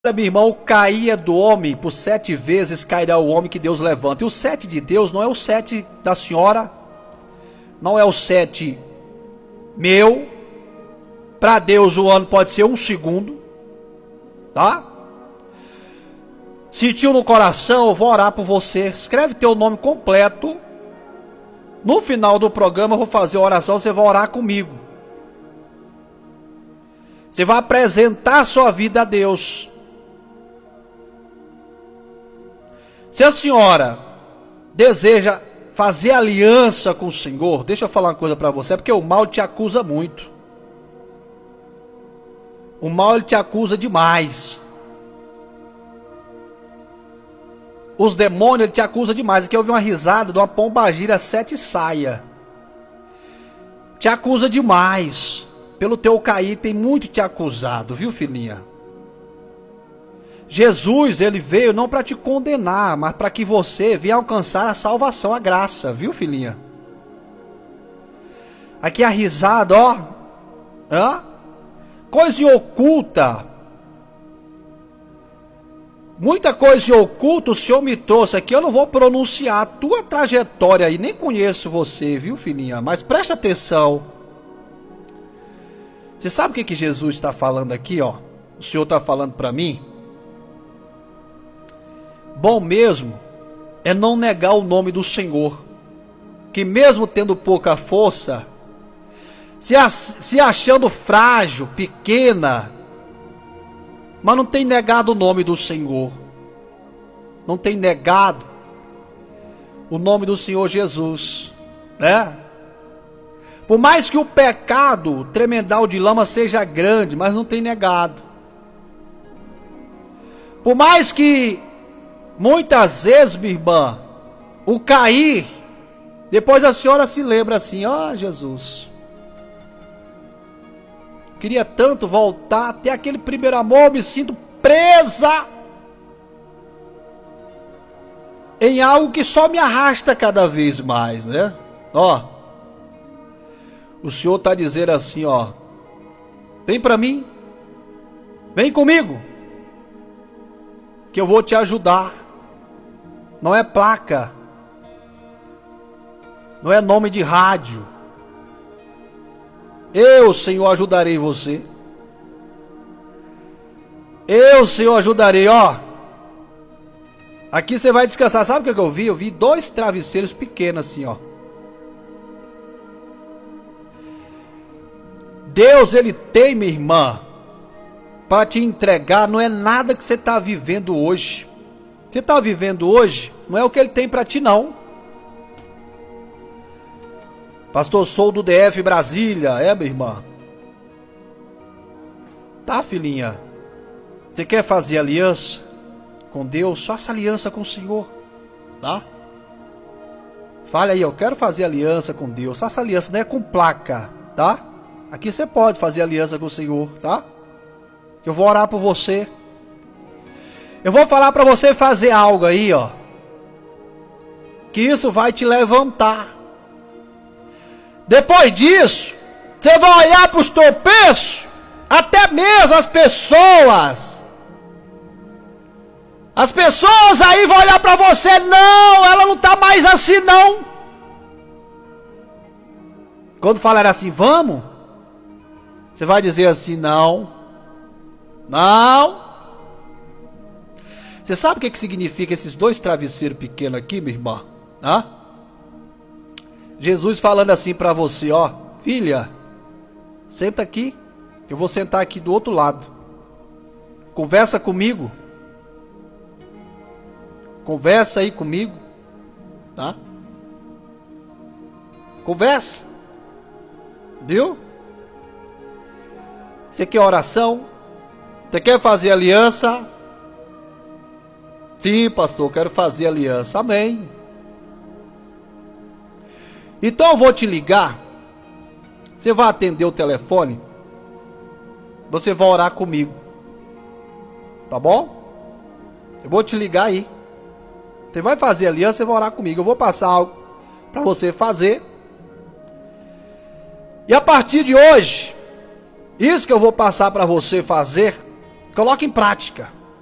Meu irmão, caía do homem, por 7 vezes cairá o homem que Deus levanta. E o 7 de Deus não é o 7 da senhora, não é o 7 meu. Para Deus o ano pode ser 1 segundo, tá? Sentiu no coração, eu vou orar por você. Escreve teu nome completo. No final do programa eu vou fazer a oração, você vai orar comigo. Você vai apresentar a sua vida a Deus. Se a senhora deseja fazer aliança com o Senhor, deixa eu falar uma coisa para você, porque o mal te acusa muito. O mal ele te acusa demais. Os demônios ele te acusam demais. Aqui eu ouvi uma risada de uma pombagira 7 saia. Te acusa demais. Pelo teu cair tem muito te acusado, viu, filhinha? Jesus, ele veio não para te condenar, mas para que você venha alcançar a salvação, a graça, viu, filhinha? Aqui a risada, ó. Hã? Coisa oculta. Muita coisa oculta o Senhor me trouxe aqui. Eu não vou pronunciar a tua trajetória aí. Nem conheço você, viu, filhinha? Mas presta atenção. Você sabe o que Jesus está falando aqui, ó? O Senhor está falando para mim? Bom mesmo é não negar o nome do Senhor, que mesmo tendo pouca força, se achando frágil, pequena, mas não tem negado o nome do Senhor, não tem negado o nome do Senhor Jesus, né? Por mais que o pecado tremendal de lama seja grande, mas não tem negado. Por mais que muitas vezes, minha irmã, o cair, depois a senhora se lembra assim, ó Jesus, queria tanto voltar até aquele primeiro amor, me sinto presa em algo que só me arrasta cada vez mais, né? Ó, o Senhor está dizendo assim, ó, vem para mim, vem comigo, que eu vou te ajudar. Não é placa, não é nome de rádio. Eu, Senhor, ajudarei você. Eu, Senhor, ajudarei, ó. Aqui você vai descansar. Sabe o que eu vi? Eu vi 2 travesseiros pequenos assim, ó. Deus, ele tem, minha irmã, para te entregar. Não é nada que você está vivendo hoje. Você está vivendo hoje, não é o que ele tem para ti, não. Pastor, sou do DF Brasília, minha irmã? Tá, filhinha? Você quer fazer aliança com Deus? Faça aliança com o Senhor, tá? Fale aí, eu quero fazer aliança com Deus. Faça aliança, não é com placa, tá? Aqui você pode fazer aliança com o Senhor, tá? Eu vou orar por você. Eu vou falar para você fazer algo aí, ó, que isso vai te levantar. Depois disso, você vai olhar para os tropeços, até mesmo as pessoas aí vão olhar para você, não, ela não está mais assim não. Quando falar assim, vamos, você vai dizer assim, não. Você sabe o que significa esses 2 travesseiros pequenos aqui, minha irmã? Hã? Jesus falando assim para você, ó, filha, senta aqui, eu vou sentar aqui do outro lado. Conversa comigo. Conversa aí comigo, tá? Conversa. Viu? Você quer oração? Você quer fazer aliança? Sim, pastor, eu quero fazer aliança. Amém. Então eu vou te ligar. Você vai atender o telefone. Você vai orar comigo. Tá bom? Eu vou te ligar aí. Você vai fazer aliança, você vai orar comigo. Eu vou passar algo para você fazer. E a partir de hoje, isso que eu vou passar para você fazer, coloque em prática.